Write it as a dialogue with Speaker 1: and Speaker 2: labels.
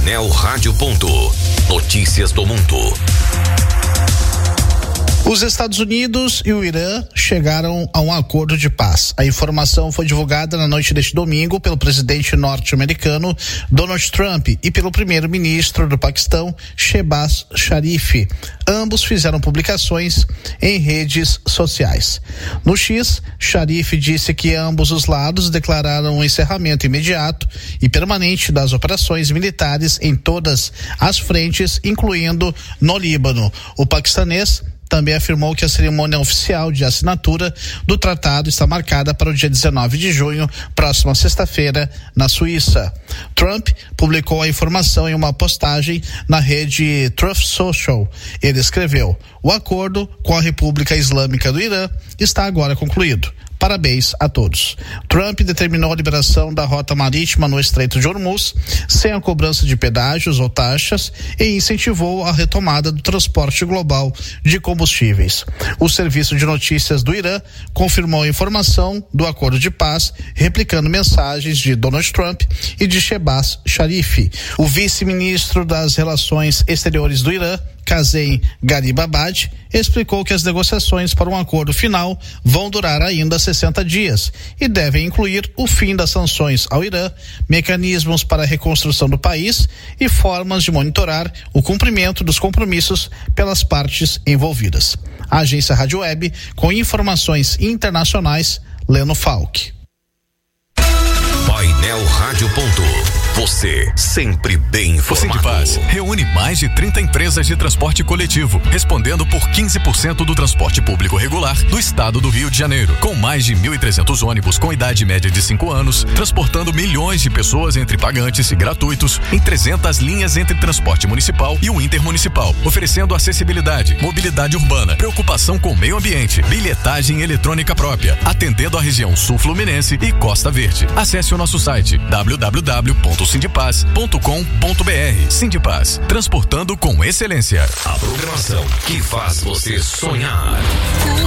Speaker 1: Painel Rádio. Notícias do mundo.
Speaker 2: Os Estados Unidos e o Irã chegaram a um acordo de paz. A informação foi divulgada na noite deste domingo pelo presidente norte-americano Donald Trump e pelo primeiro-ministro do Paquistão, Shehbaz Sharif. Ambos fizeram publicações em redes sociais. No X, Sharif disse que ambos os lados declararam um encerramento imediato e permanente das operações militares em todas as frentes, incluindo no Líbano. O paquistanês também afirmou que a cerimônia oficial de assinatura do tratado está marcada para o dia 19 de junho, próxima sexta-feira, na Suíça. Trump publicou a informação em uma postagem na rede Truth Social. Ele escreveu: "O acordo com a República Islâmica do Irã está agora concluído. Parabéns a todos." Trump determinou a liberação da rota marítima no Estreito de Hormuz, sem a cobrança de pedágios ou taxas, e incentivou a retomada do transporte global de combustíveis. O serviço de notícias do Irã confirmou a informação do acordo de paz, replicando mensagens de Donald Trump e de Shehbaz Sharif. O vice-ministro das Relações Exteriores do Irã, Kazem Garibabad, explicou que as negociações para um acordo final vão durar ainda 60 dias e devem incluir o fim das sanções ao Irã, mecanismos para a reconstrução do país e formas de monitorar o cumprimento dos compromissos pelas partes envolvidas. A agência Rádio Web, com informações internacionais, Leno Falck.
Speaker 1: Painel Rádio. Você sempre bem informado.
Speaker 3: O Sindipaz reúne mais de 30 empresas de transporte coletivo, respondendo por 15% do transporte público regular do estado do Rio de Janeiro. Com mais de 1.300 ônibus com idade média de 5 anos, transportando milhões de pessoas entre pagantes e gratuitos em 300 linhas entre transporte municipal e o intermunicipal, oferecendo acessibilidade, mobilidade urbana, preocupação com o meio ambiente, bilhetagem eletrônica própria, atendendo a região sul-fluminense e Costa Verde. Acesse o nosso site www.sindipaz.com.br. Sindipaz, transportando com excelência.
Speaker 1: A programação que faz você sonhar.